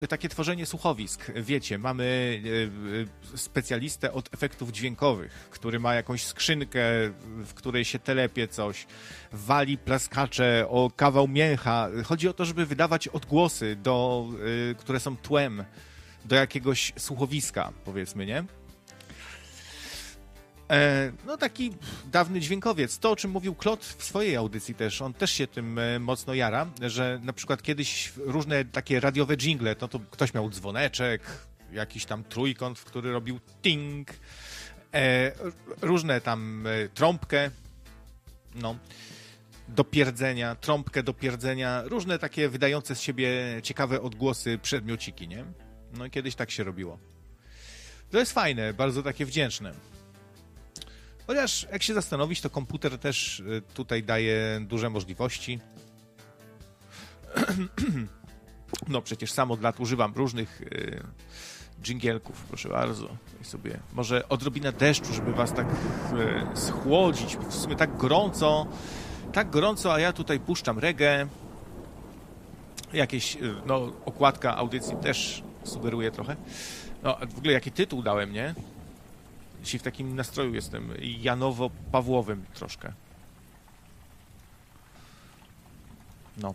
takie tworzenie słuchowisk. Wiecie, mamy specjalistę od efektów dźwiękowych, który ma jakąś skrzynkę, w której się telepie coś, wali plaskacze o kawał mięcha. Chodzi o to, żeby wydawać odgłosy, które są tłem do jakiegoś słuchowiska, powiedzmy, nie? No taki dawny dźwiękowiec. To, o czym mówił Klot w swojej audycji też, on też się tym mocno jara, że na przykład kiedyś różne takie radiowe dżingle, to ktoś miał dzwoneczek, jakiś tam trójkąt, w który robił ting, różne tam trąbkę, no, do pierdzenia, trąbkę do pierdzenia, różne takie wydające z siebie ciekawe odgłosy przedmiociki, nie? No i kiedyś tak się robiło. To jest fajne, bardzo takie wdzięczne. Chociaż jak się zastanowić, to komputer też tutaj daje duże możliwości. No przecież sam od lat używam różnych dżingielków, proszę bardzo. I sobie może odrobinę deszczu, żeby was tak schłodzić. W sumie tak gorąco, a ja tutaj puszczam reggae. Jakieś, no okładka audycji też sugeruje trochę. No w ogóle jaki tytuł dałem, nie? Dzisiaj w takim nastroju jestem Janowo-Pawłowym troszkę. No.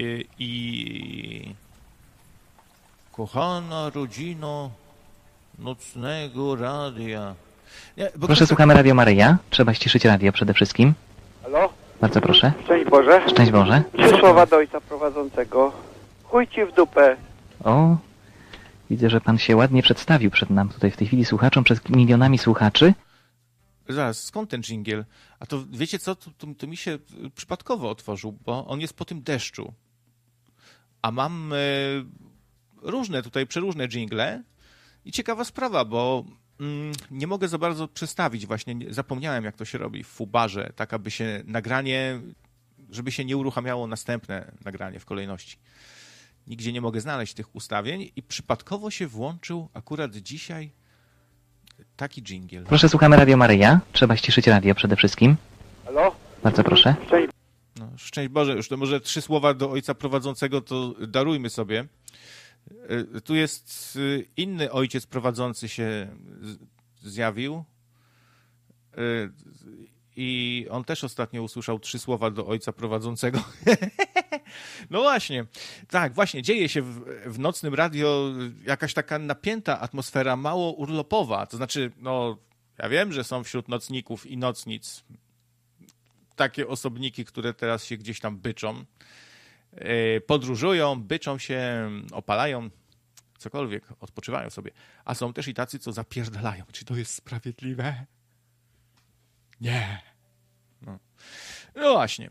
I kochana rodzino nocnego radia. Nie, proszę, słuchamy Radio Maryja. Trzeba ściszyć radio przede wszystkim. Halo? Bardzo proszę. Szczęść Boże. Szczęść Boże. 3 słowa do ojca prowadzącego. Chuj ci w dupę. O, widzę, że pan się ładnie przedstawił przed nam tutaj w tej chwili słuchaczom, przed milionami słuchaczy. Zaraz, skąd ten dżingiel? A to wiecie co, to mi się przypadkowo otworzył, bo on jest po tym deszczu. A mam różne tutaj, przeróżne dżingle i ciekawa sprawa, bo nie mogę za bardzo przestawić, właśnie zapomniałem jak to się robi w fubarze, tak aby się nagranie, żeby się nie uruchamiało następne nagranie w kolejności. Nigdzie nie mogę znaleźć tych ustawień i przypadkowo się włączył akurat dzisiaj taki dżingiel. Proszę, słuchamy Radio Maryja. Trzeba ściszyć radio przede wszystkim. Halo? Bardzo proszę. No, szczęść Boże, już to może 3 słowa do ojca prowadzącego to darujmy sobie. Tu jest inny ojciec prowadzący się zjawił i on też ostatnio usłyszał 3 słowa do ojca prowadzącego. No właśnie, tak, właśnie, dzieje się w nocnym radio jakaś taka napięta atmosfera, mało urlopowa. To znaczy, no, ja wiem, że są wśród nocników i nocnic takie osobniki, które teraz się gdzieś tam byczą, podróżują, byczą się, opalają, cokolwiek, odpoczywają sobie. A są też i tacy, co zapierdalają. Czy to jest sprawiedliwe? Nie. No właśnie.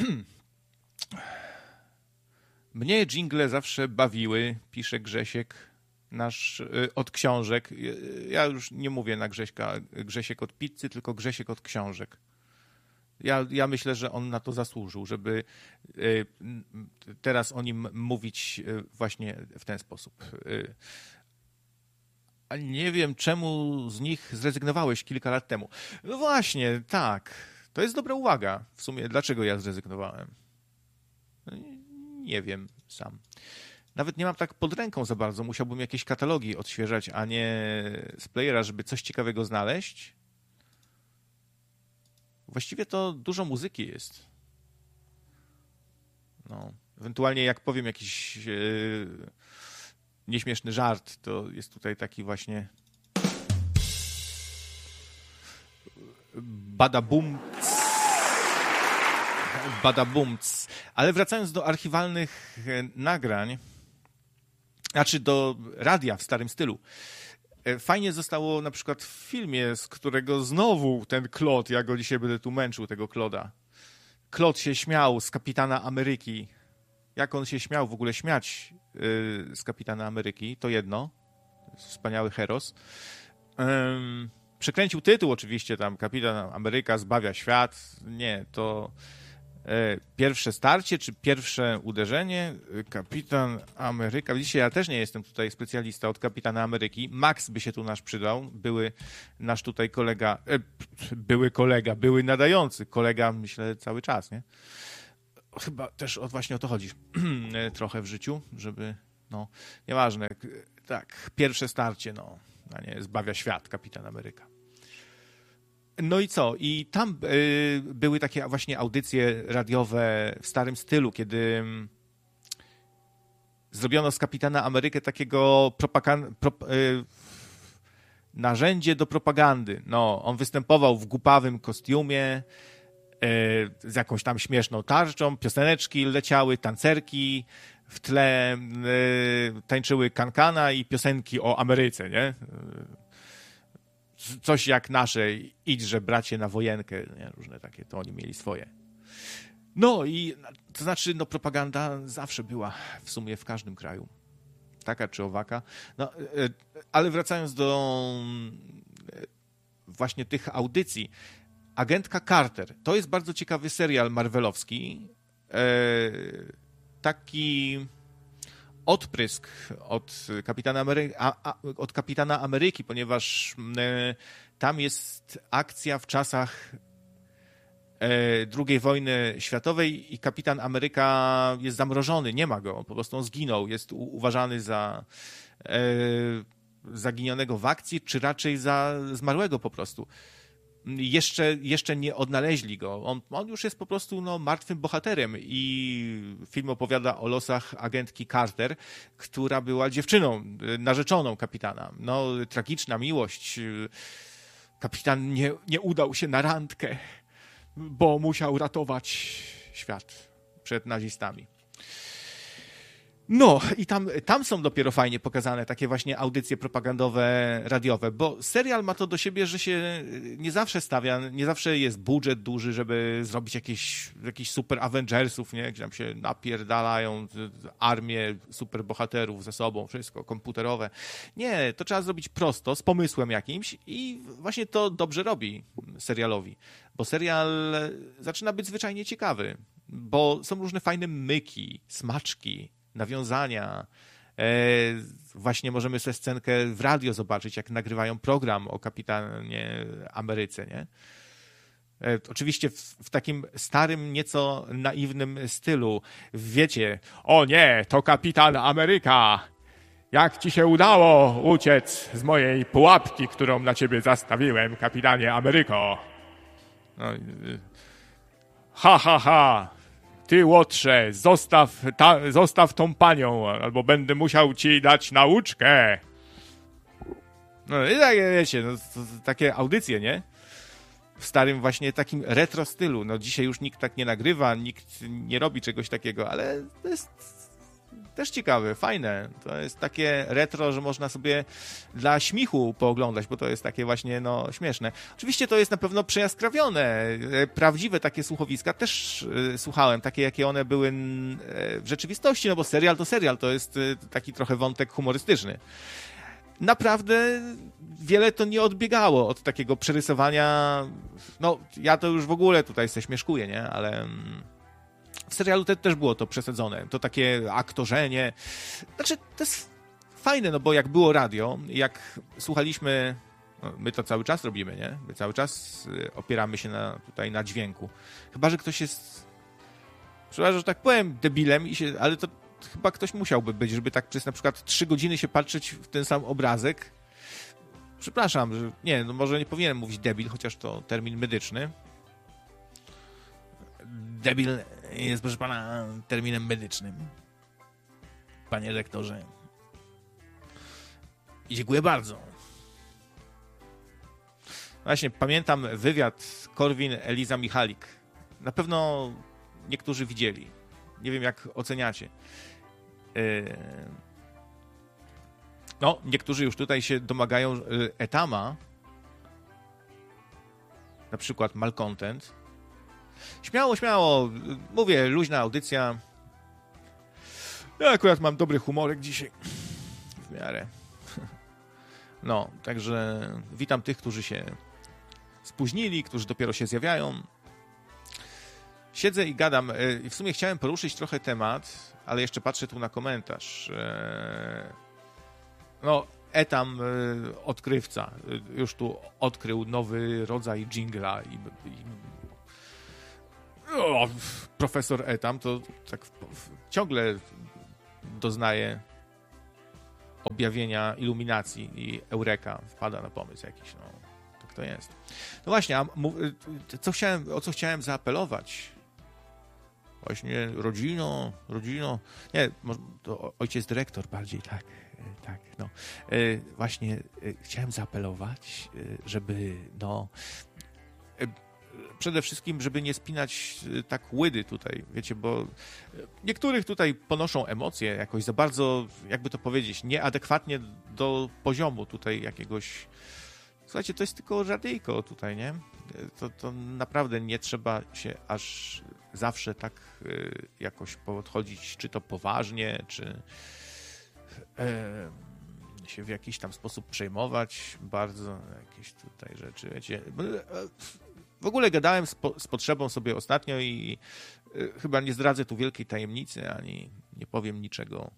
Mnie dżingle zawsze bawiły, pisze Grzesiek, nasz od książek. Ja już nie mówię na Grześka, Grzesiek od pizzy, tylko Grzesiek od książek. Ja myślę, że on na to zasłużył, żeby teraz o nim mówić właśnie w ten sposób. A nie wiem, czemu z nich zrezygnowałeś kilka lat temu. No właśnie, tak. To jest dobra uwaga. W sumie, dlaczego ja zrezygnowałem? Nie wiem sam. Nawet nie mam tak pod ręką za bardzo. Musiałbym jakieś katalogi odświeżać, a nie z playera, żeby coś ciekawego znaleźć. Właściwie to dużo muzyki jest. No, ewentualnie jak powiem jakiś nieśmieszny żart, to jest tutaj taki właśnie badabumc. Ale wracając do archiwalnych nagrań, znaczy do radia w starym stylu. Fajnie zostało na przykład w filmie, z którego znowu ten Klot, ja go dzisiaj będę tu męczył, tego Kloda. Klot się śmiał z Kapitana Ameryki. Jak on się śmiał w ogóle śmiać z Kapitana Ameryki, to jedno. Wspaniały heros. Przekręcił tytuł oczywiście tam, Kapitan Ameryka zbawia świat. Nie, to pierwsze starcie, czy pierwsze uderzenie. Kapitan Ameryka. Widzicie, ja też nie jestem tutaj specjalista od Kapitana Ameryki. Max by się tu nasz przydał. Nasz tutaj kolega, były nadający. Kolega, myślę, cały czas, nie? Chyba też właśnie o to chodzi trochę w życiu, żeby No, nieważne. Tak, pierwsze starcie, no, a nie, zbawia świat, Kapitan Ameryka. No i co? I tam były takie właśnie audycje radiowe w starym stylu, kiedy zrobiono z Kapitana Amerykę takiego narzędzie do propagandy. No, on występował w głupawym kostiumie, z jakąś tam śmieszną tarczą, pioseneczki leciały, tancerki, w tle tańczyły kankana i piosenki o Ameryce, nie? Coś jak nasze, idźże bracie na wojenkę, nie? Różne takie, to oni mieli swoje. No i to znaczy, no propaganda zawsze była w sumie w każdym kraju. Taka czy owaka. No, ale wracając do właśnie tych audycji. Agentka Carter. To jest bardzo ciekawy serial marvelowski. Taki odprysk od Kapitana Ameryki, ponieważ tam jest akcja w czasach II wojny światowej i Kapitan Ameryka jest zamrożony, nie ma go, po prostu on zginął, jest uważany za zaginionego w akcji, czy raczej za zmarłego po prostu. Jeszcze nie odnaleźli go. On już jest po prostu no, martwym bohaterem i film opowiada o losach agentki Carter, która była dziewczyną, narzeczoną kapitana. No, tragiczna miłość. Kapitan nie udał się na randkę, bo musiał ratować świat przed nazistami. No i tam są dopiero fajnie pokazane takie właśnie audycje propagandowe, radiowe, bo serial ma to do siebie, że się nie zawsze stawia, nie zawsze jest budżet duży, żeby zrobić jakiś super Avengersów, nie? Gdzie tam się napierdalają armię superbohaterów ze sobą, wszystko komputerowe. Nie, to trzeba zrobić prosto, z pomysłem jakimś i właśnie to dobrze robi serialowi, bo serial zaczyna być zwyczajnie ciekawy, bo są różne fajne myki, smaczki, nawiązania. Właśnie możemy sobie scenkę w radio zobaczyć, jak nagrywają program o Kapitanie Ameryce, nie? Oczywiście w takim starym, nieco naiwnym stylu. Wiecie, o nie, to Kapitan Ameryka! Jak ci się udało uciec z mojej pułapki, którą na ciebie zastawiłem, Kapitanie Ameryko? No, ha, ha, ha! Ty, łotrze, zostaw tą panią, albo będę musiał ci dać nauczkę. No i tak, wiecie, no, takie audycje, nie? W starym właśnie takim retro stylu. No dzisiaj już nikt tak nie nagrywa, nikt nie robi czegoś takiego, ale to jest też ciekawe, fajne. To jest takie retro, że można sobie dla śmichu pooglądać, bo to jest takie właśnie, no, śmieszne. Oczywiście to jest na pewno przejaskrawione. Prawdziwe takie słuchowiska też słuchałem, takie jakie one były w rzeczywistości, no bo serial, to jest taki trochę wątek humorystyczny. Naprawdę wiele to nie odbiegało od takiego przerysowania. No, ja to już w ogóle tutaj se śmieszkuję, nie? Ale w serialu też było to przesadzone. To takie aktorzenie. Znaczy, to jest fajne, no bo jak było radio, jak słuchaliśmy, no my to cały czas robimy, nie? My cały czas opieramy się tutaj na dźwięku. Chyba że ktoś jest, przepraszam, że tak powiem, debilem, ale to chyba ktoś musiałby być, żeby tak przez na przykład 3 godziny się patrzeć w ten sam obrazek. Przepraszam, że nie, no może nie powinienem mówić debil, chociaż to termin medyczny. Debil jest, proszę pana, terminem medycznym. Panie rektorze. I dziękuję bardzo. Właśnie, pamiętam wywiad Korwin-Eliza Michalik. Na pewno niektórzy widzieli. Nie wiem, jak oceniacie. No, niektórzy już tutaj się domagają Etama. Na przykład Malcontent. Śmiało, śmiało. Mówię, luźna audycja. Ja akurat mam dobry humorek dzisiaj. W miarę. No, także witam tych, którzy się spóźnili, którzy dopiero się zjawiają. Siedzę i gadam. W sumie chciałem poruszyć trochę temat, ale jeszcze patrzę tu na komentarz. No, Etam, odkrywca, już tu odkrył nowy rodzaj dżingla profesor Etam to tak ciągle doznaje objawienia, iluminacji i eureka wpada na pomysł jakiś, no. Tak to jest. No właśnie, o co chciałem zaapelować? Właśnie rodzino, nie, to ojciec dyrektor bardziej, tak, no. Właśnie chciałem zaapelować, żeby, no, przede wszystkim, żeby nie spinać tak łydy tutaj, wiecie, bo niektórych tutaj ponoszą emocje jakoś za bardzo, jakby to powiedzieć, nieadekwatnie do poziomu tutaj jakiegoś. Słuchajcie, to jest tylko radyjko tutaj, nie? To naprawdę nie trzeba się aż zawsze tak jakoś podchodzić, czy to poważnie, czy się w jakiś tam sposób przejmować bardzo jakieś tutaj rzeczy, wiecie. W ogóle gadałem z potrzebą sobie ostatnio i chyba nie zdradzę tu wielkiej tajemnicy, ani nie powiem niczego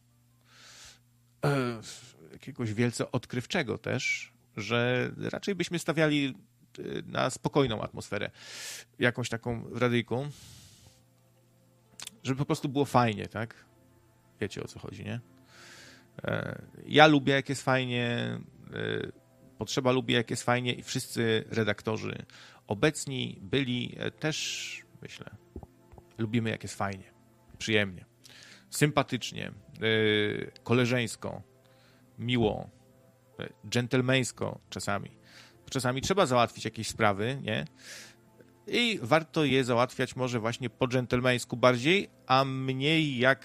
jakiegoś wielce odkrywczego też, że raczej byśmy stawiali na spokojną atmosferę, jakąś taką w radyjku, żeby po prostu było fajnie, tak? Wiecie, o co chodzi, nie? Ja lubię, jak jest fajnie, Potrzeba lubi, jak jest fajnie i wszyscy redaktorzy obecni byli też, myślę, lubimy, jak jest fajnie, przyjemnie, sympatycznie, koleżeńsko, miło, dżentelmeńsko czasami. Czasami trzeba załatwić jakieś sprawy, nie? I warto je załatwiać może właśnie po dżentelmeńsku bardziej, a mniej jak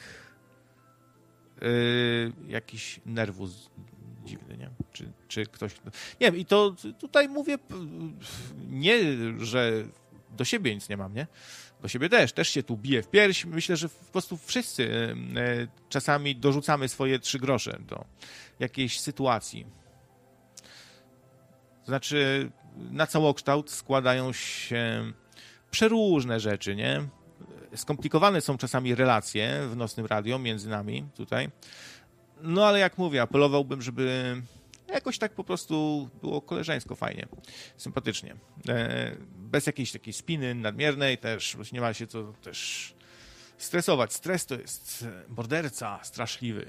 jakiś nerwus dziwny, nie? Czy ktoś... Nie wiem, i to tutaj mówię nie, że do siebie nic nie mam, nie? Do siebie też się tu bije w pierś. Myślę, że po prostu wszyscy czasami dorzucamy swoje 3 grosze do jakiejś sytuacji. To znaczy, na całokształt składają się przeróżne rzeczy, nie? Skomplikowane są czasami relacje w Nocnym Radio między nami tutaj. No ale jak mówię, apelowałbym, żeby jakoś tak po prostu było koleżeńsko, fajnie, sympatycznie. Bez jakiejś takiej spiny nadmiernej też, nie ma się co też stresować. Stres to jest morderca straszliwy.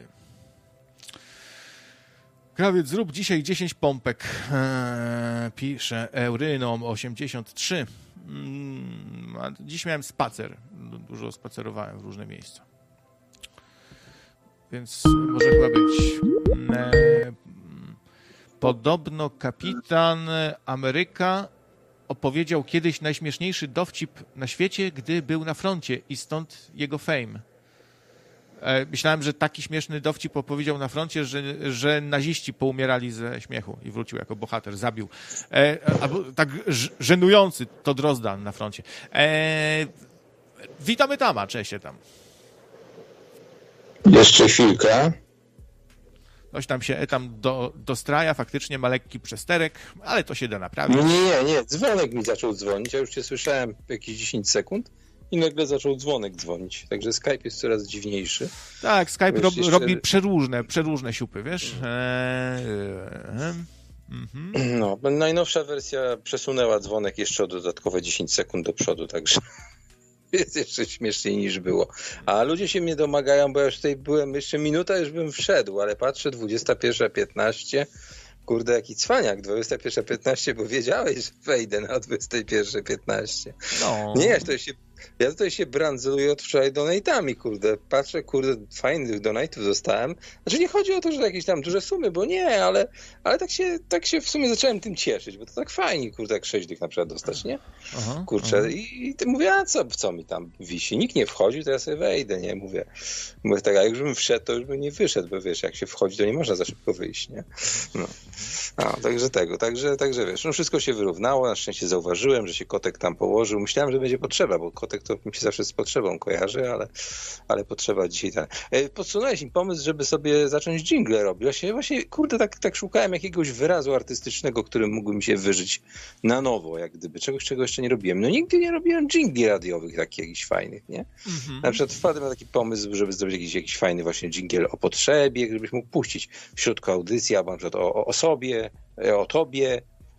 Krawiec, zrób dzisiaj 10 pompek, pisze Eurynom 83. Dziś miałem spacer, dużo spacerowałem w różne miejsca. Więc może chyba być. Podobno kapitan Ameryka opowiedział kiedyś najśmieszniejszy dowcip na świecie, gdy był na froncie i stąd jego fame. Myślałem, że taki śmieszny dowcip opowiedział na froncie, że naziści poumierali ze śmiechu i wrócił jako bohater, zabił. Albo tak żenujący to Drozdan na froncie. Witamy Tama, cześć się tam. Jeszcze chwilkę. Ktoś tam się dostraja, faktycznie ma lekki przesterek, ale to się da naprawić. Nie, dzwonek mi zaczął dzwonić, ja już cię słyszałem jakieś 10 sekund i nagle zaczął dzwonek dzwonić, także Skype jest coraz dziwniejszy. Tak, Skype robi przeróżne siupy, wiesz? No, najnowsza wersja przesunęła dzwonek jeszcze o dodatkowe 10 sekund do przodu, także jest jeszcze śmieszniej niż było. A ludzie się mnie domagają, bo ja już tutaj byłem, jeszcze minuta już bym wszedł, ale patrzę, 21:15. Kurde, jaki cwaniak, 21:15, bo wiedziałeś, że wejdę na 21:15. No. Nie, ja tutaj się brandzluję od wczoraj donatami, kurde. Patrzę, kurde, fajnych donatów dostałem. Znaczy nie chodzi o to, że jakieś tam duże sumy, bo nie, ale tak się w sumie zacząłem tym cieszyć, bo to tak fajnie, kurde, jak 6 dych na przykład dostać, nie? Kurczę, i mówię, a co mi tam wisi? Nikt nie wchodzi, to ja sobie wejdę, nie? Mówię tak, a jak już bym wszedł, to już bym nie wyszedł, bo wiesz, jak się wchodzi, to nie można za szybko wyjść, nie? No. Także wiesz, no wszystko się wyrównało, na szczęście zauważyłem, że się kotek tam położył. Myślałem, że będzie potrzeba, bo kotek to mi się zawsze z potrzebą kojarzy, ale potrzeba dzisiaj tak. Podsunąłeś mi pomysł, żeby sobie zacząć dżingle robić. Właśnie kurde, tak szukałem jakiegoś wyrazu artystycznego, którym mógłbym się wyżyć na nowo, jak gdyby. Czegoś, czego jeszcze nie robiłem. No nigdy nie robiłem dżingli radiowych takich jakichś fajnych, nie? Na przykład wpadłem na taki pomysł, żeby zrobić jakiś fajny właśnie dżingiel o potrzebie, żebyś mógł puścić w środku audycji, albo na przykład o sobie, o tobie,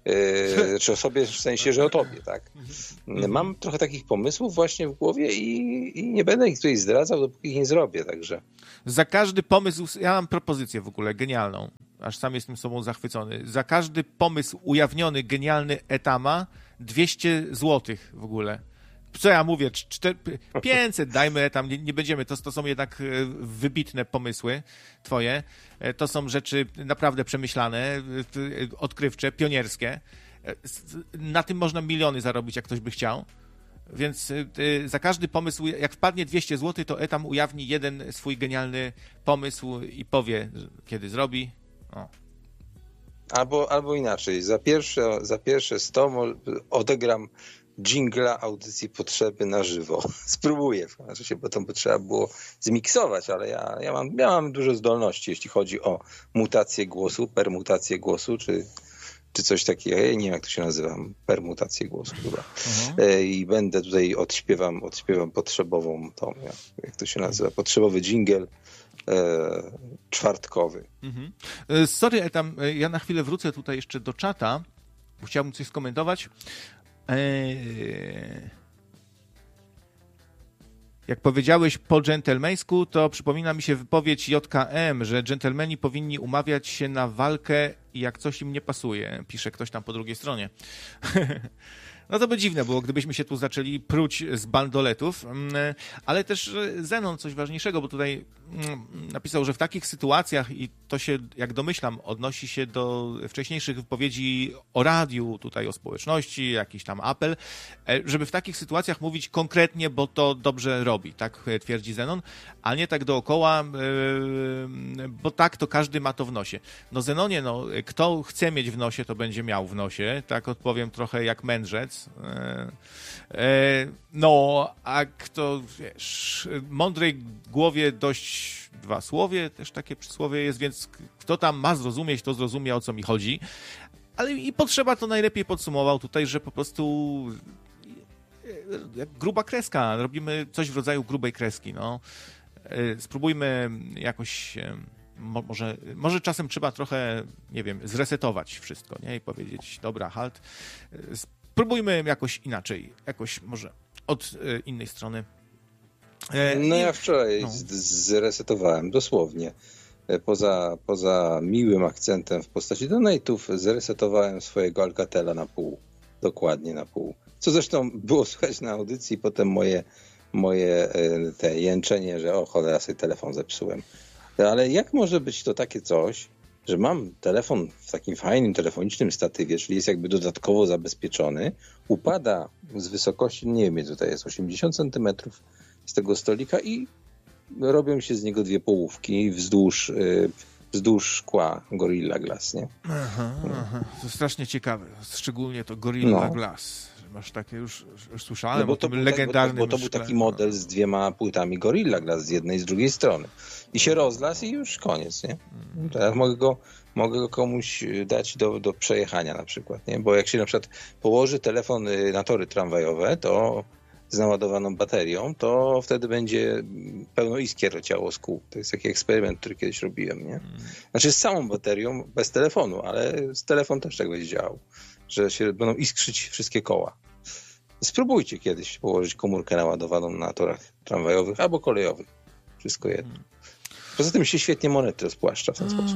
czy o sobie w sensie, że o tobie, tak? Mam trochę takich pomysłów właśnie w głowie i nie będę ich tutaj zdradzał, dopóki ich nie zrobię, także. Za każdy pomysł, ja mam propozycję w ogóle, genialną, aż sam jestem sobą zachwycony. Za każdy pomysł ujawniony, genialny Etama, 200 złotych w ogóle. Co ja mówię, 500 dajmy Etam, nie będziemy, to są jednak wybitne pomysły twoje. To są rzeczy naprawdę przemyślane, odkrywcze, pionierskie. Na tym można miliony zarobić, jak ktoś by chciał. Więc za każdy pomysł, jak wpadnie 200 zł, to Etam ujawni jeden swój genialny pomysł i powie, kiedy zrobi. O. Albo inaczej, za pierwsze 100 odegram dżingla audycji Potrzeby na żywo. Spróbuję, znaczy bo to by trzeba było zmiksować, ale ja mam dużo zdolności, jeśli chodzi o mutację głosu, permutację głosu, czy coś takiego. Ja nie wiem, jak to się nazywa. Permutację głosu chyba. I będę tutaj odśpiewam potrzebową tą, jak to się nazywa, potrzebowy dżingiel czwartkowy. Sorry, Etam, ja na chwilę wrócę tutaj jeszcze do czata, bo chciałbym coś skomentować. Jak powiedziałeś po dżentelmeńsku, to przypomina mi się wypowiedź JKM, że dżentelmeni powinni umawiać się na walkę i jak coś im nie pasuje, pisze ktoś tam po drugiej stronie. No to by dziwne było, gdybyśmy się tu zaczęli pruć z bandoletów, ale też Zenon coś ważniejszego, bo tutaj napisał, że w takich sytuacjach, i to się, jak domyślam, odnosi się do wcześniejszych wypowiedzi o radiu, tutaj o społeczności, jakiś tam apel, żeby w takich sytuacjach mówić konkretnie, bo to dobrze robi, tak twierdzi Zenon, a nie tak dookoła, bo tak to każdy ma to w nosie. No Zenonie, no, kto chce mieć w nosie, to będzie miał w nosie, tak odpowiem trochę jak mędrzec. No, a kto, wiesz, mądrej głowie dość dwa słowie, też takie przysłowie jest, więc kto tam ma zrozumieć, to zrozumie, o co mi chodzi. Ale i Potrzeba to najlepiej podsumował tutaj, że po prostu jak gruba kreska, robimy coś w rodzaju grubej kreski, no. Spróbujmy jakoś, może czasem trzeba trochę, nie wiem, zresetować wszystko, nie? I powiedzieć, dobra, halt, spróbujmy jakoś inaczej, jakoś może od innej strony. No ja wczoraj zresetowałem, dosłownie. Poza miłym akcentem w postaci donate'ów zresetowałem swojego Alcatela na pół. Dokładnie na pół. Co zresztą było słychać na audycji, potem moje te jęczenie, że o cholera, sobie telefon zepsułem. Ale jak może być to takie coś, że mam telefon w takim fajnym telefonicznym statywie, czyli jest jakby dodatkowo zabezpieczony, upada z wysokości, nie wiem, tutaj jest 80 centymetrów z tego stolika i robią się z niego dwie połówki wzdłuż szkła Gorilla Glass, nie? Aha. To strasznie ciekawe, szczególnie to Gorilla Glass. Masz takie już słyszałem o tym legendarnym bo to był taki model z dwiema płytami Gorilla Glass z jednej i z drugiej strony. I się rozlasł i już koniec, nie? Teraz mogę go komuś dać do przejechania na przykład, nie? Bo jak się na przykład położy telefon na tory tramwajowe, to z naładowaną baterią, to wtedy będzie pełno iskier leciało z kół. To jest taki eksperyment, który kiedyś robiłem, nie? Znaczy z samą baterią, bez telefonu, ale z telefon też tak będzie działał, że się będą iskrzyć wszystkie koła. Spróbujcie kiedyś położyć komórkę naładowaną na torach tramwajowych albo kolejowych. Wszystko jedno. Poza tym się świetnie monety rozpłaszcza w ten sposób.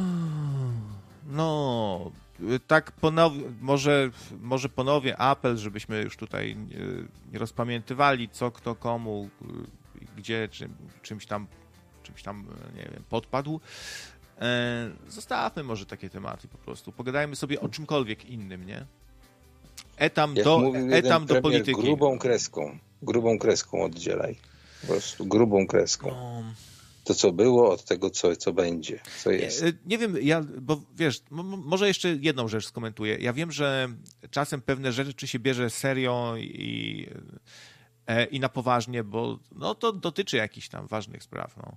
No, tak ponownie, może ponownie apel, żebyśmy już tutaj nie rozpamiętywali, co kto komu, gdzie, czymś tam, nie wiem, podpadł. Zostawmy może takie tematy po prostu. Pogadajmy sobie o czymkolwiek innym, nie? Etam do polityki. Grubą kreską oddzielaj. Po prostu grubą kreską. No. To, co było, od tego, co będzie, co jest. Nie wiem, bo wiesz, może jeszcze jedną rzecz skomentuję. Ja wiem, że czasem pewne rzeczy się bierze serio i na poważnie, bo no, to dotyczy jakichś tam ważnych spraw. No.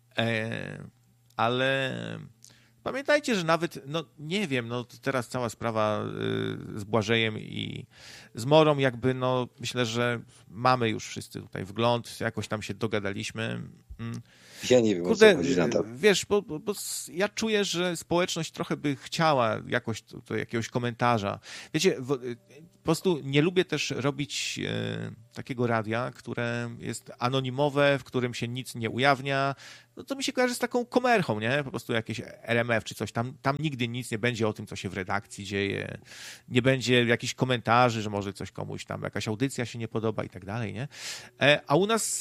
Ale pamiętajcie, że nawet, no nie wiem, no teraz cała sprawa z Błażejem i z Morą jakby, no myślę, że mamy już wszyscy tutaj wgląd, jakoś tam się dogadaliśmy. Ja nie wiem, o co chodzi na to. Wiesz, bo ja czuję, że społeczność trochę by chciała jakoś do jakiegoś komentarza. Wiecie, po prostu nie lubię też robić takiego radia, które jest anonimowe, w którym się nic nie ujawnia. No to mi się kojarzy z taką komerchą, nie? Po prostu jakieś RMF czy coś. Tam nigdy nic nie będzie o tym, co się w redakcji dzieje. Nie będzie jakichś komentarzy, że może coś komuś tam, jakaś audycja się nie podoba i tak dalej, nie? A u nas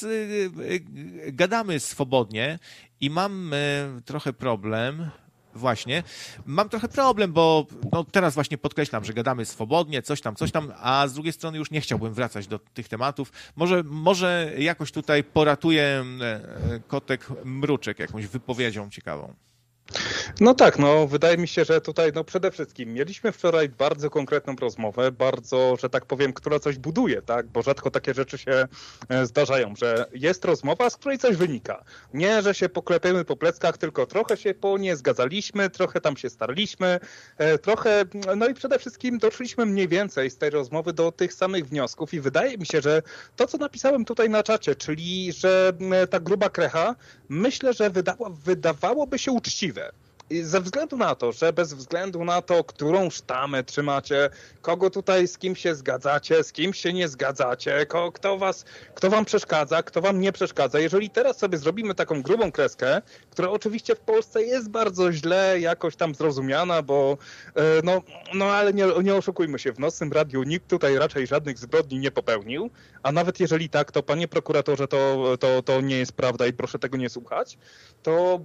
gadamy swobodnie i mam trochę problem. Właśnie. Mam trochę problem, bo no teraz właśnie podkreślam, że gadamy swobodnie, coś tam, a z drugiej strony już nie chciałbym wracać do tych tematów. Może jakoś tutaj poratuję Kotek Mruczek jakąś wypowiedzią ciekawą. No tak, no wydaje mi się, że tutaj no przede wszystkim mieliśmy wczoraj bardzo konkretną rozmowę, bardzo, że tak powiem, która coś buduje, tak, bo rzadko takie rzeczy się zdarzają, że jest rozmowa, z której coś wynika. Nie, że się poklepiemy po pleckach, tylko trochę się po nie zgadzaliśmy, trochę tam się starliśmy, trochę, no i przede wszystkim doszliśmy mniej więcej z tej rozmowy do tych samych wniosków i wydaje mi się, że to, co napisałem tutaj na czacie, czyli, że ta gruba krecha, myślę, że wydawałoby się uczciwe. I ze względu na to, że bez względu na to, którą sztamę trzymacie, kogo tutaj z kim się zgadzacie, z kim się nie zgadzacie, kto wam przeszkadza, kto wam nie przeszkadza. Jeżeli teraz sobie zrobimy taką grubą kreskę, która oczywiście w Polsce jest bardzo źle jakoś tam zrozumiana, bo no ale nie oszukujmy się, w Nocnym Radiu nikt tutaj raczej żadnych zbrodni nie popełnił, a nawet jeżeli tak, to panie prokuratorze, to nie jest prawda i proszę tego nie słuchać, to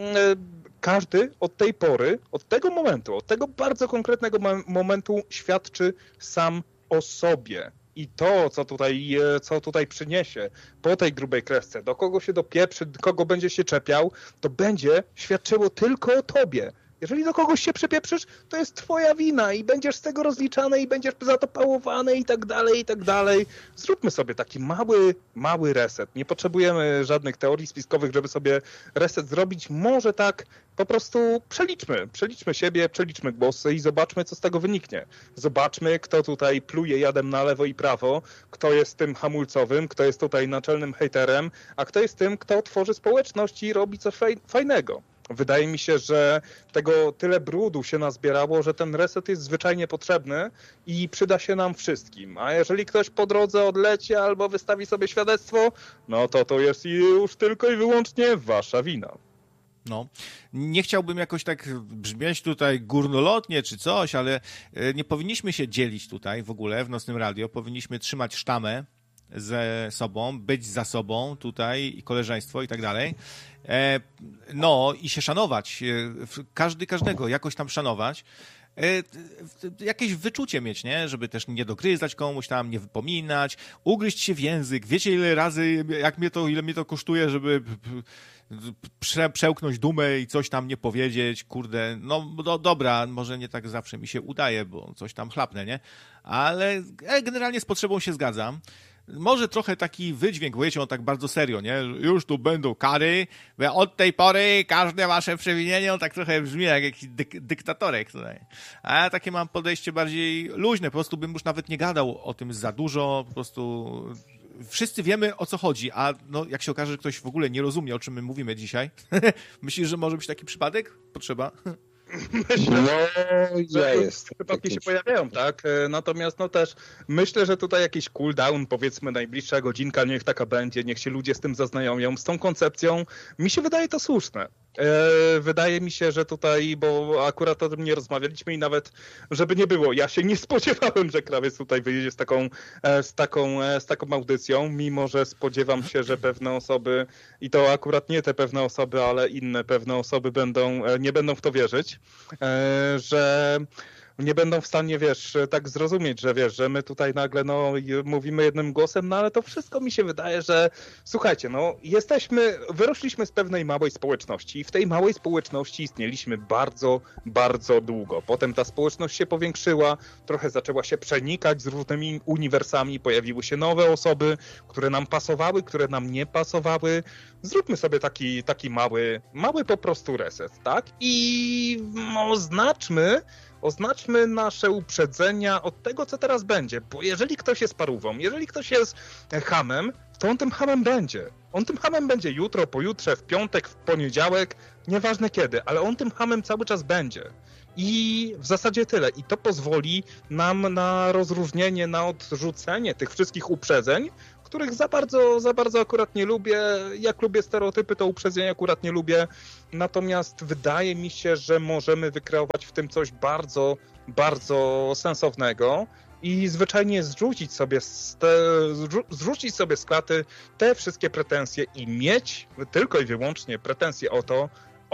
każdy od tej pory, od tego momentu, od tego bardzo konkretnego momentu świadczy sam o sobie. I to, co tutaj przyniesie po tej grubej kresce, do kogo się dopieprzy, do kogo będzie się czepiał, to będzie świadczyło tylko o tobie. Jeżeli do kogoś się przepieprzysz, to jest twoja wina i będziesz z tego rozliczany i będziesz za to pałowany i tak dalej, i tak dalej. Zróbmy sobie taki mały reset. Nie potrzebujemy żadnych teorii spiskowych, żeby sobie reset zrobić. Może tak po prostu przeliczmy siebie, przeliczmy głosy i zobaczmy, co z tego wyniknie. Zobaczmy, kto tutaj pluje jadem na lewo i prawo, kto jest tym hamulcowym, kto jest tutaj naczelnym hejterem, a kto jest tym, kto tworzy społeczność i robi coś fajnego. Wydaje mi się, że tego tyle brudu się nazbierało, że ten reset jest zwyczajnie potrzebny i przyda się nam wszystkim. A jeżeli ktoś po drodze odleci albo wystawi sobie świadectwo, no to jest już tylko i wyłącznie wasza wina. No, nie chciałbym jakoś tak brzmieć tutaj górnolotnie czy coś, ale nie powinniśmy się dzielić tutaj w ogóle w Nocnym Radio. Powinniśmy trzymać sztamę ze sobą, być za sobą tutaj i koleżeństwo i tak dalej. No i się szanować. Każdego jakoś tam szanować. Jakieś wyczucie mieć, nie? Żeby też nie dogryzać komuś tam, nie wypominać, ugryźć się w język. Wiecie ile razy, ile mnie to kosztuje, żeby przełknąć dumę i coś tam nie powiedzieć, kurde, no dobra, może nie tak zawsze mi się udaje, bo coś tam chlapnę, nie? Ale generalnie z potrzebą się zgadzam. Może trochę taki wydźwięk, bo wiecie, on tak bardzo serio, nie? Już tu będą kary, bo od tej pory każde wasze przewinienie, on tak trochę brzmi jak jakiś dyktatorek tutaj. A ja takie mam podejście bardziej luźne, po prostu bym już nawet nie gadał o tym za dużo, po prostu wszyscy wiemy, o co chodzi, a no, jak się okaże, że ktoś w ogóle nie rozumie, o czym my mówimy dzisiaj, myślisz, że może być taki przypadek? Potrzeba? Myślę, że przypadki się pojawiają, tak? Natomiast no też myślę, że tutaj jakiś cooldown, powiedzmy najbliższa godzinka, niech taka będzie, niech się ludzie z tym zaznajomią, z tą koncepcją. Mi się wydaje to słuszne. Wydaje mi się, że tutaj, bo akurat o tym nie rozmawialiśmy i nawet, żeby nie było, ja się nie spodziewałem, że Krawiec tutaj wyjdzie z taką audycją, mimo że spodziewam się, że pewne osoby, i to akurat nie te pewne osoby, ale inne pewne osoby nie będą w to wierzyć, że nie będą w stanie, tak zrozumieć, że my tutaj nagle, mówimy jednym głosem, no ale to wszystko mi się wydaje, że słuchajcie, wyrośliśmy z pewnej małej społeczności i w tej małej społeczności istnieliśmy bardzo, bardzo długo. Potem ta społeczność się powiększyła, trochę zaczęła się przenikać z różnymi uniwersami, pojawiły się nowe osoby, które nam pasowały, które nam nie pasowały. Zróbmy sobie taki mały po prostu reset, tak? I oznaczmy Oznaczmy nasze uprzedzenia od tego, co teraz będzie. Bo jeżeli ktoś jest parówą, jeżeli ktoś jest chamem, to on tym hamem będzie. On tym hamem będzie jutro, pojutrze, w piątek, w poniedziałek, nieważne kiedy, ale on tym hamem cały czas będzie. I w zasadzie tyle. I to pozwoli nam na rozróżnienie, na odrzucenie tych wszystkich uprzedzeń, których za bardzo akurat nie lubię. Jak lubię stereotypy, to uprzedzenia akurat nie lubię. Natomiast wydaje mi się, że możemy wykreować w tym coś bardzo, bardzo sensownego i zwyczajnie zrzucić sobie z klaty te wszystkie pretensje i mieć tylko i wyłącznie pretensje o to,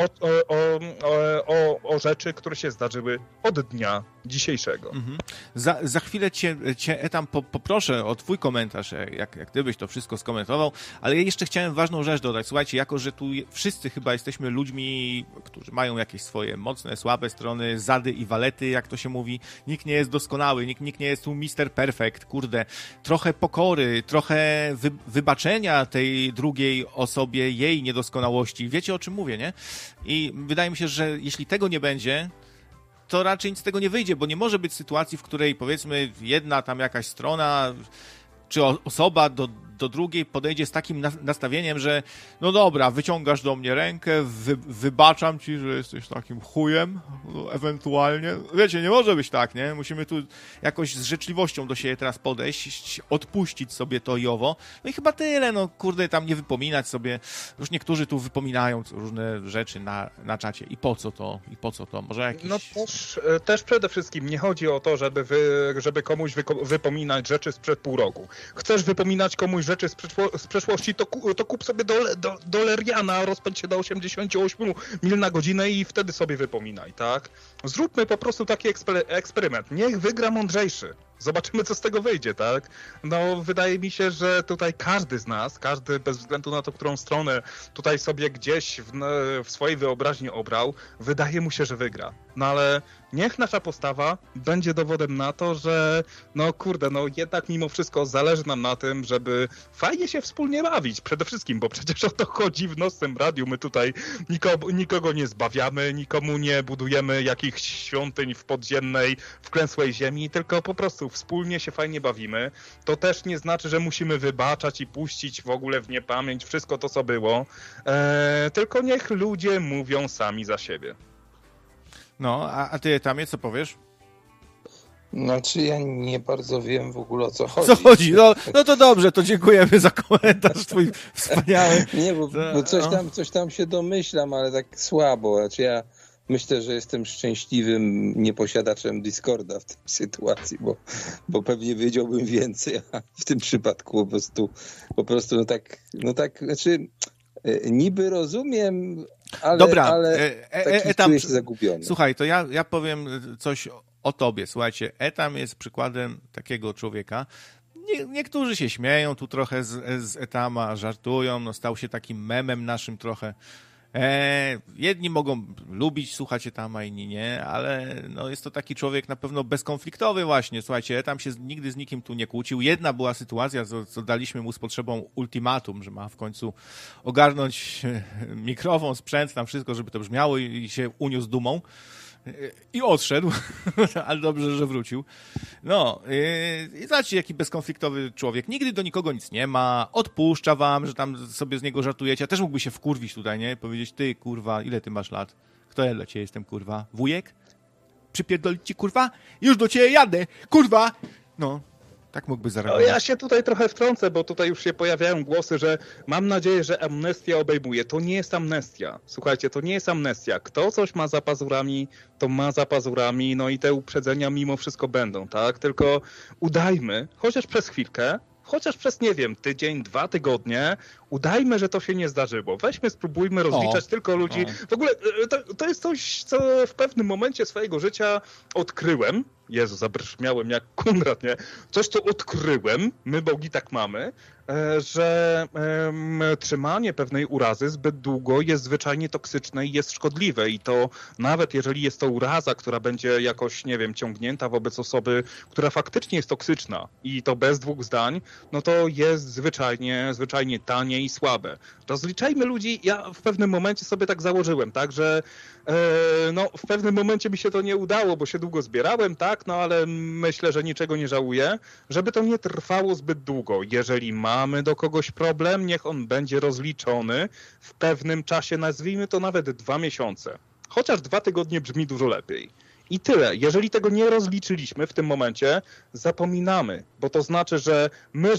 o rzeczy, które się zdarzyły od dnia dzisiejszego. Mhm. Za chwilę cię Etam poproszę o twój komentarz, jak gdybyś to wszystko skomentował, ale ja jeszcze chciałem ważną rzecz dodać. Słuchajcie, jako że tu wszyscy chyba jesteśmy ludźmi, którzy mają jakieś swoje mocne, słabe strony, zady i walety, jak to się mówi, nikt nie jest doskonały, nikt nie jest tu Mr. Perfect, kurde, trochę pokory, trochę wybaczenia tej drugiej osobie, jej niedoskonałości. Wiecie, o czym mówię, nie? I wydaje mi się, że jeśli tego nie będzie, to raczej nic z tego nie wyjdzie, bo nie może być sytuacji, w której powiedzmy jedna tam jakaś strona czy osoba do drugiej podejdzie z takim nastawieniem, że no dobra, wyciągasz do mnie rękę, wybaczam ci, że jesteś takim chujem, no, ewentualnie. Wiecie, nie może być tak, nie? Musimy tu jakoś z życzliwością do siebie teraz podejść, odpuścić sobie to i owo. No i chyba tyle, no kurde, tam nie wypominać sobie. Już niektórzy tu wypominają różne rzeczy na czacie. I po co to? Może jakiś... No też przede wszystkim nie chodzi o to, żeby komuś wypominać rzeczy sprzed pół roku. Chcesz wypominać komuś rzeczy z przeszłości, to kup sobie doleriana, rozpędź się do 88 mil na godzinę i wtedy sobie wypominaj, tak? Zróbmy po prostu taki eksperyment. Niech wygra mądrzejszy. Zobaczymy, co z tego wyjdzie, tak? No, wydaje mi się, że tutaj każdy z nas, każdy bez względu na to, którą stronę tutaj sobie gdzieś w swojej wyobraźni obrał, wydaje mu się, że wygra. No ale niech nasza postawa będzie dowodem na to, że no kurde, no jednak mimo wszystko zależy nam na tym, żeby fajnie się wspólnie bawić. Przede wszystkim, bo przecież o to chodzi w Nocnym Radiu. My tutaj nikogo nie zbawiamy, nikomu nie budujemy jakichś świątyń w podziemnej, wklęsłej ziemi, tylko po prostu wspólnie się fajnie bawimy. To też nie znaczy, że musimy wybaczać i puścić w ogóle w niepamięć wszystko to, co było. Tylko niech ludzie mówią sami za siebie. No, a ty, Etamie, co powiesz? Znaczy ja nie bardzo wiem w ogóle, o co chodzi. Co chodzi? No to dobrze, to dziękujemy za komentarz twój wspaniały. Nie, bo coś tam się domyślam, ale tak słabo. Znaczy ja myślę, że jestem szczęśliwym nieposiadaczem Discorda w tej sytuacji, bo pewnie wiedziałbym więcej, a w tym przypadku po prostu no tak, znaczy niby rozumiem, ale, dobra, ale czuję się zagubiony. Słuchaj, to ja powiem coś o tobie. Słuchajcie, Etam jest przykładem takiego człowieka. Niektórzy się śmieją tu trochę z Etama, żartują, no stał się takim memem naszym trochę. Jedni mogą lubić słuchać Etama, inni nie, ale no jest to taki człowiek na pewno bezkonfliktowy właśnie. Słuchajcie, Etam się nigdy z nikim tu nie kłócił. Jedna była sytuacja, co daliśmy mu z potrzebą ultimatum, że ma w końcu ogarnąć mikrofon, sprzęt, tam wszystko, żeby to brzmiało i się uniósł dumą. I odszedł, ale dobrze, że wrócił. No, i zobaczcie, jaki bezkonfliktowy człowiek. Nigdy do nikogo nic nie ma, odpuszcza wam, że tam sobie z niego żartujecie. A też mógłby się wkurwić tutaj, nie? Powiedzieć, ty, kurwa, ile ty masz lat? Kto ja dla ciebie jestem, kurwa? Wujek? Przypierdolić ci, kurwa? Już do ciebie jadę, kurwa! No, tak mógłby zareagować. No ja się tutaj trochę wtrącę, bo tutaj już się pojawiają głosy, że mam nadzieję, że amnestia obejmuje. To nie jest amnestia. Słuchajcie, to nie jest amnestia. Kto coś ma za pazurami, to ma za pazurami, no i te uprzedzenia mimo wszystko będą, tak? Tylko udajmy, chociaż przez chwilkę, chociaż przez, nie wiem, tydzień, 2 tygodnie, udajmy, że to się nie zdarzyło. Weźmy, spróbujmy rozliczać tylko ludzi. W ogóle to jest coś, co w pewnym momencie swojego życia odkryłem, Jezu, zabrzmiałem jak Konrad, nie? Coś, co odkryłem, my bogi tak mamy, że trzymanie pewnej urazy zbyt długo jest zwyczajnie toksyczne i jest szkodliwe i to nawet jeżeli jest to uraza, która będzie jakoś, nie wiem, ciągnięta wobec osoby, która faktycznie jest toksyczna i to bez dwóch zdań, no to jest zwyczajnie tanie i słabe. Rozliczajmy ludzi, ja w pewnym momencie sobie tak założyłem, tak, że no w pewnym momencie mi się to nie udało, bo się długo zbierałem, tak, no ale myślę, że niczego nie żałuję, żeby to nie trwało zbyt długo. Jeżeli mamy do kogoś problem, niech on będzie rozliczony w pewnym czasie, nazwijmy to nawet 2 miesiące. Chociaż 2 tygodnie brzmi dużo lepiej. I tyle. Jeżeli tego nie rozliczyliśmy w tym momencie, zapominamy, bo to znaczy, że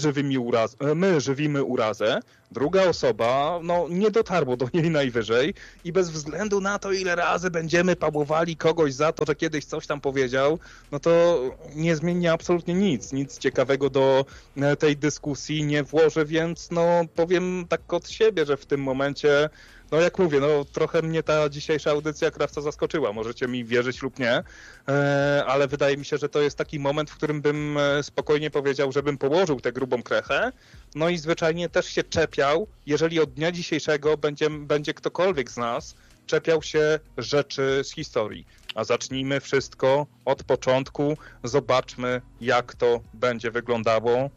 my żywimy urazę, druga osoba nie dotarło do niej najwyżej i bez względu na to, ile razy będziemy pałowali kogoś za to, że kiedyś coś tam powiedział, no to nie zmieni absolutnie nic ciekawego do tej dyskusji nie włoży, więc powiem tak od siebie, że w tym momencie jak mówię, trochę mnie ta dzisiejsza audycja Krawca zaskoczyła. Możecie mi wierzyć lub nie, ale wydaje mi się, że to jest taki moment, w którym bym spokojnie powiedział, żebym położył tę grubą krechę, i zwyczajnie też się czepiał, jeżeli od dnia dzisiejszego będzie ktokolwiek z nas czepiał się rzeczy z historii. A zacznijmy wszystko od początku, zobaczmy, jak to będzie wyglądało.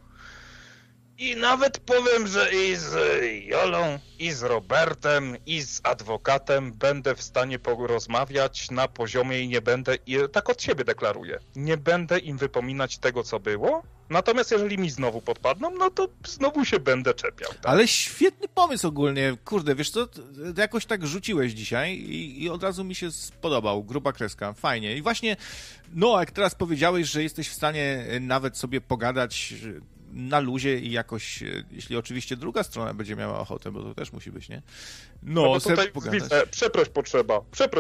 I nawet powiem, że i z Jolą, i z Robertem, i z adwokatem będę w stanie porozmawiać na poziomie i nie będę, tak od siebie deklaruję, nie będę im wypominać tego, co było. Natomiast jeżeli mi znowu podpadną, to znowu się będę czepiał. Tak? Ale świetny pomysł ogólnie. Kurde, wiesz co, jakoś tak rzuciłeś dzisiaj i od razu mi się spodobał. Gruba kreska, fajnie. I właśnie, jak teraz powiedziałeś, że jesteś w stanie nawet sobie pogadać na luzie i jakoś, jeśli oczywiście druga strona będzie miała ochotę, bo to też musi być, nie? Tutaj widzę, przeproś potrzeba.